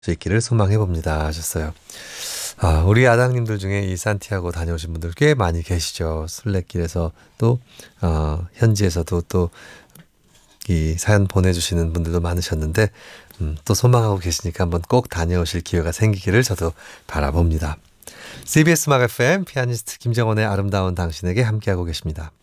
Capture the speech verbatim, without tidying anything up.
수 있기를 소망해 봅니다 하셨어요. 아, 우리 아당님들 중에 이 산티아고 다녀오신 분들 꽤 많이 계시죠. 순례길에서 또 어, 현지에서도 또 이 사연 보내주시는 분들도 많으셨는데 음, 또 소망하고 계시니까 한번 꼭 다녀오실 기회가 생기기를 저도 바라봅니다. 씨비에스 막 에프엠 피아니스트 김정원의 아름다운 당신에게 함께하고 계십니다.